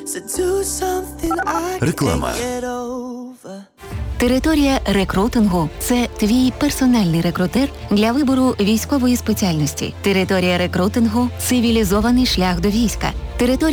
Реклама. Територія рекрутингу – це твій персональний рекрутер для вибору військової спеціальності. Територія рекрутингу – цивілізований шлях до війська. Територія